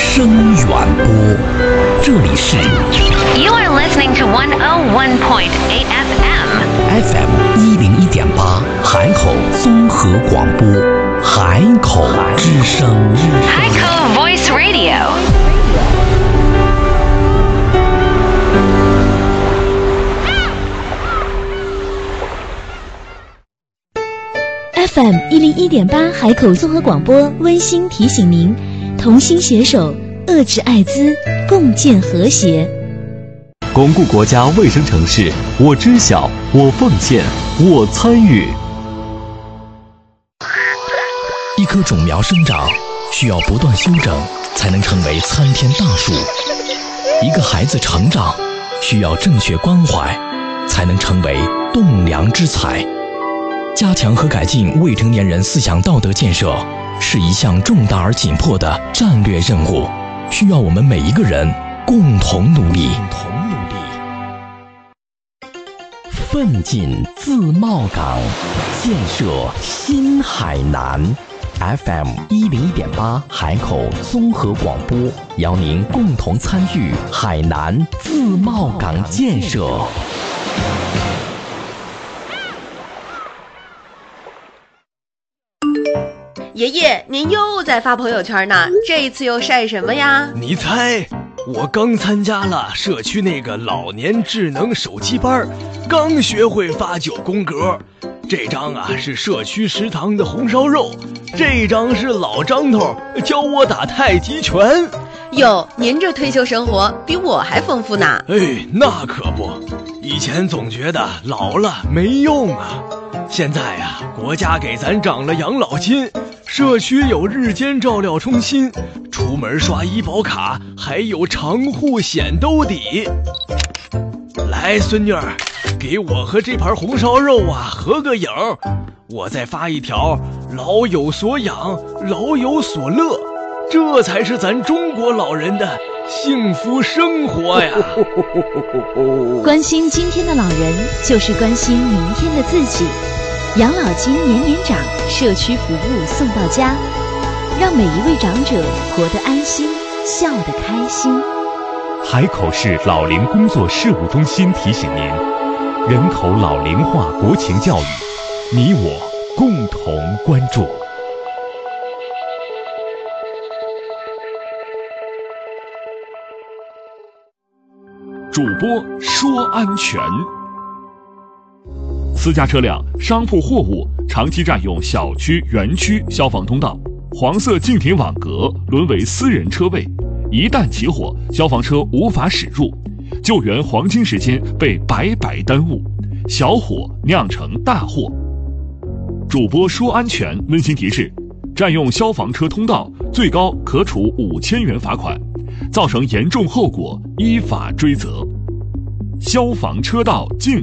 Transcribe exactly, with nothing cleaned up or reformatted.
声远播，这里是 You are listening to one oh one point eight F M F M 一零一点八海口综合广播，海口之声， 海口 Voice Radio。 F M 一零一点八海口综合广播温馨提醒您：同心携手，遏制艾滋，共建和谐。 巩固国家卫生城市，我知晓，我奉献，我参与。 一棵种苗生长需要不断修整，才能成为参天大树；一个孩子成长需要正确关怀，才能成为栋梁之才。加强和改进未成年人思想道德建设是一项重大而紧迫的战略任务，需要我们每一个人共同努力。奋进自贸港，建设新海南。F M 一零一点八海口综合广播，邀您共同参与海南自贸港建设。 爷爷，您又在发朋友圈呢，这一次又晒什么呀？ 你猜，我刚参加了社区那个老年智能手机班，刚学会发九宫格。这张啊是社区食堂的红烧肉，这张是老张头教我打太极拳。 哟，您这退休生活比我还丰富呢。 哎，那可不，以前总觉得老了没用啊，现在呀，国家给咱涨了养老金，社区有日间照料中心，出门刷医保卡还有长户险兜底。来，孙女儿，给我和这盘红烧肉啊合个影，我再发一条老有所养，老有所乐，这才是咱中国老人的幸福生活呀。 关心今天的老人，就是关心明天的自己。养老金年年涨，社区服务送到家，让每一位长者活得安心，笑得开心。 海口市老龄工作事务中心提醒您：人口老龄化国情教育，你我共同关注。 主播说安全。私家车辆、商铺货物长期占用小区、园区消防通道，黄色禁停网格沦为私人车位，一旦起火，消防车无法驶入，救援黄金时间被白白耽误，小火酿成大祸。主播说安全温馨提示：占用消防车通道，最高可处五千元罚款，造成严重后果依法追责。消防车道敬